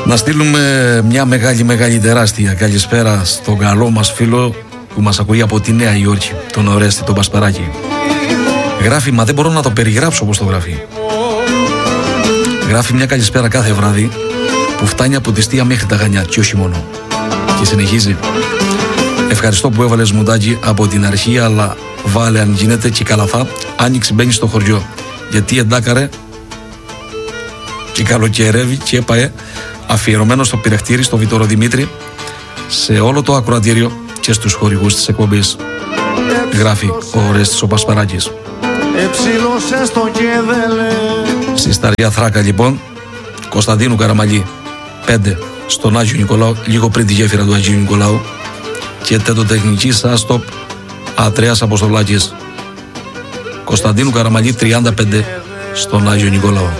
Να στείλουμε μια μεγάλη τεράστια καλησπέρα στον καλό μας φίλο που μας ακούει από τη Νέα Υόρκη, τον Ορέστη, τον Πασπαράκη. Γράφει, μα δεν μπορώ να το περιγράψω όπως το γράφει. Γράφει μια καλησπέρα κάθε βράδυ που φτάνει από τη Στία μέχρι τα Γανιά και όχι μόνο. Και συνεχίζει. Ευχαριστώ που έβαλες μουντάκι από την αρχή, αλλά βάλε αν γίνεται και καλαθά, άνοιξη μπαίνει στο χωριό. Γιατί εντάκαρε και καλοκαιρεύει και έπαε αφιερωμένο στο πυρεχτήρι, στο Βιτόρο Δημήτρη, σε όλο το ακροατήριο και στους χορηγούς της εκπομπής. Γράφει ο Ορέστης ο Πασπαράκης. Στη Σταριά Θράκα λοιπόν, Κωνσταντίνου Καραμαλή 5 στον Άγιο Νικολάου, λίγο πριν τη γέφυρα του Αγίου Νικολάου, και τετοτεχνική Σάστοπ Ατρέας Αποστολάκης, Κωνσταντίνου Καραμαλή 35 στον Άγιο Νικολάου.